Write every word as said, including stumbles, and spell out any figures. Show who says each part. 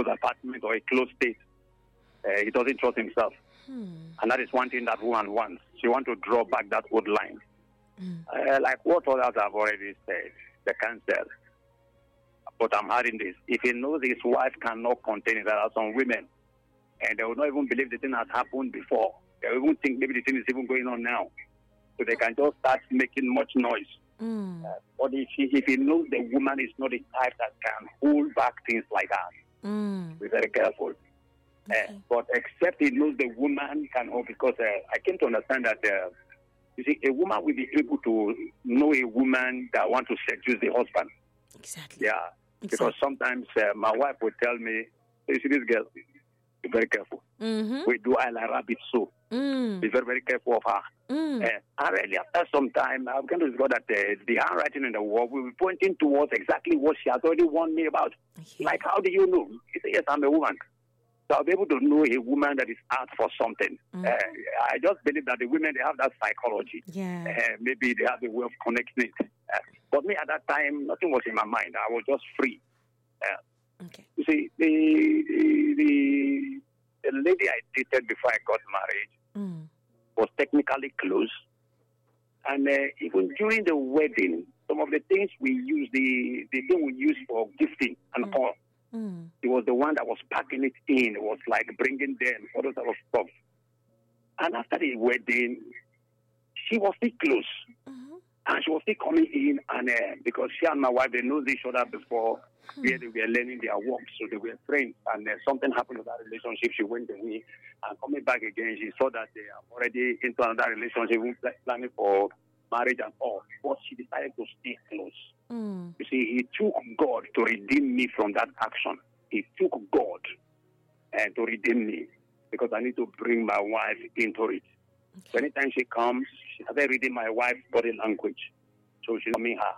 Speaker 1: apartment or a closed space. Uh, he doesn't trust himself.
Speaker 2: Hmm.
Speaker 1: And that is one thing that woman wants. She wants to draw back that old line.
Speaker 2: Mm.
Speaker 1: Uh, like what others have already said, the cancer. But I'm adding this. If he knows his wife cannot contain it, there are some women, and they will not even believe the thing has happened before. They will even think maybe the thing is even going on now. So they can just start making much noise.
Speaker 2: Mm.
Speaker 1: Uh, but if he, if he knows the woman is not the type that can hold back things like that,
Speaker 2: Mm.
Speaker 1: be very careful.
Speaker 2: Okay.
Speaker 1: Uh, but except he knows the woman can hold, because uh, I came to understand that, uh, you see, a woman will be able to know a woman that wants to seduce the husband.
Speaker 2: Exactly.
Speaker 1: Yeah.
Speaker 2: Exactly.
Speaker 1: Because sometimes uh, my wife would tell me, you see this girl, be very careful.
Speaker 2: Mm-hmm.
Speaker 1: We do I like rabbit so.
Speaker 2: Mm.
Speaker 1: Be very, very careful of her.
Speaker 2: Mm.
Speaker 1: Uh, and really, after some time, I'm going to discover that uh, the handwriting in the wall will be pointing towards exactly what she has already warned me about.
Speaker 2: Okay.
Speaker 1: Like, how do you know? He said, yes, I'm a woman. So I'll be able to know a woman that is out for something.
Speaker 2: Mm.
Speaker 1: Uh, I just believe that the women, they have that psychology.
Speaker 2: Yeah.
Speaker 1: Uh, maybe they have a way of connecting it. Uh, but me, at that time, nothing was in my mind. I was just free. Uh,
Speaker 2: Okay.
Speaker 1: you see, the, the, the, the lady I dated before I got married
Speaker 2: Mm.
Speaker 1: was technically close. And uh, even during the wedding, some of the things we use, the, the thing we use for gifting and
Speaker 2: Mm.
Speaker 1: all,
Speaker 2: Mm.
Speaker 1: it was the one that was packing it in. It was like bringing them, all those type of stuff. And after the wedding, she was still close.
Speaker 2: Mm-hmm.
Speaker 1: And she was still coming in, and uh, because she and my wife, they know each other before,
Speaker 2: Hmm.
Speaker 1: where they were learning their work, so they were friends. And uh, something happened to that relationship. She went away, and coming back again, she saw that they are already into another relationship, even pla- planning for marriage and all. But she decided to stay close.
Speaker 2: Mm.
Speaker 1: You see, he took God to redeem me from that action. He took God uh, to redeem me, because I need to bring my wife into it. So
Speaker 2: Okay.
Speaker 1: anytime she comes, she started reading my wife's body language. So she's coming her.